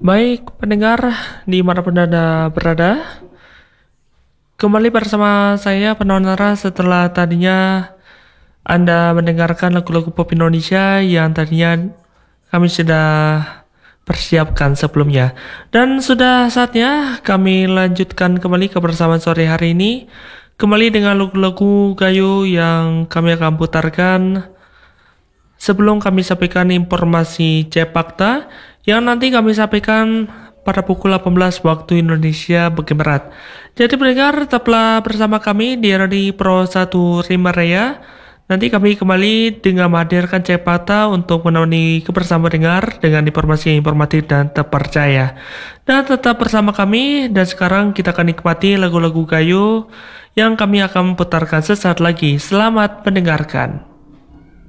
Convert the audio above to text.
Baik, pendengar dimanapun Anda berada, kembali bersama saya Penonara setelah tadinya Anda mendengarkan lagu-lagu pop Indonesia yang tadinya kami sudah persiapkan sebelumnya. Dan sudah saatnya kami lanjutkan kembali kebersamaan sore hari ini, kembali dengan lagu-lagu Gayo yang kami akan putarkan sebelum kami sampaikan informasi Cepakta yang nanti kami sampaikan pada pukul 18 waktu Indonesia bagian Barat. Jadi pendengar, tetaplah bersama kami di RRI Pro 1 Rimaraya. Nanti kami kembali dengan menghadirkan Cepakta untuk menemani kebersamaan dengar dengan informasi yang informatif dan terpercaya. Dan tetap bersama kami, dan sekarang kita akan nikmati lagu-lagu Gayo yang kami akan putarkan sesaat lagi. Selamat mendengarkan.